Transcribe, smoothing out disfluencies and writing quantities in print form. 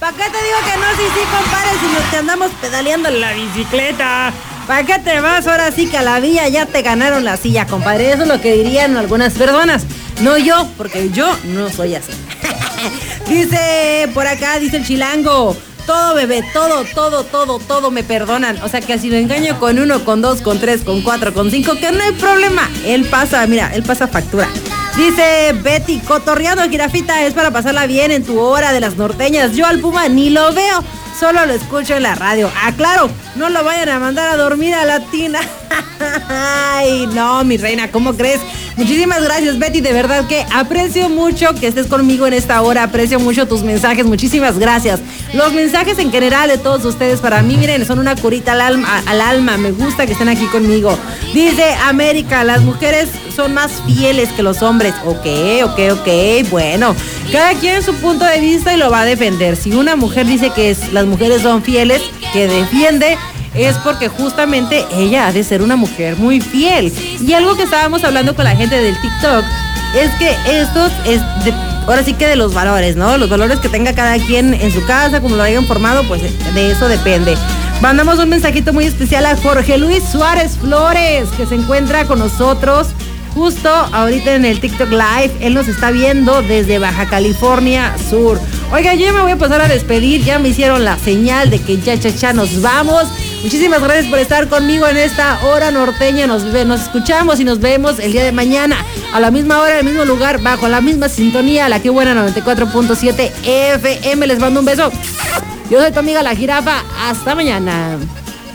¿Para qué te digo que no? Sí, compadre, si nos te andamos pedaleando en la bicicleta. ¿Para qué te vas? Ahora sí que a la vía ya te ganaron la silla, compadre. Eso es lo que dirían algunas personas. No yo, porque yo no soy así. Dice por acá, dice el chilango. Todo, bebé, todo me perdonan. O sea que si lo engaño con 1, con 2, con 3, con 4, con 5, que no hay problema. Él pasa factura. Dice Betty, cotorreando jirafita, es para pasarla bien en tu hora de las norteñas. Yo al Puma ni lo veo, solo lo escucho en la radio. Ah, claro, no lo vayan a mandar a dormir a la tina. Ay, no, mi reina, ¿cómo crees? Muchísimas gracias, Betty, de verdad que aprecio mucho que estés conmigo en esta hora, aprecio mucho tus mensajes, muchísimas gracias. Los mensajes en general de todos ustedes para mí, miren, son una curita al alma, me gusta que estén aquí conmigo. Dice América, las mujeres son más fieles que los hombres. Ok, bueno, cada quien su punto de vista y lo va a defender. Si una mujer dice que las mujeres son fieles, que defiende, es porque justamente ella ha de ser una mujer muy fiel. Y algo que estábamos hablando con la gente del TikTok es que ahora sí que de los valores, ¿no? Los valores que tenga cada quien en su casa, como lo hayan formado, pues de eso depende. Mandamos un mensajito muy especial a Jorge Luis Suárez Flores, que se encuentra con nosotros justo ahorita en el TikTok Live. Él nos está viendo desde Baja California Sur. Oiga, yo ya me voy a pasar a despedir. Ya me hicieron la señal de que ya nos vamos. Muchísimas gracias por estar conmigo en esta hora norteña. Nos escuchamos y nos vemos el día de mañana a la misma hora, en el mismo lugar, bajo la misma sintonía, la que buena 94.7 FM. Les mando un beso. Yo soy tu amiga La Jirafa. Hasta mañana.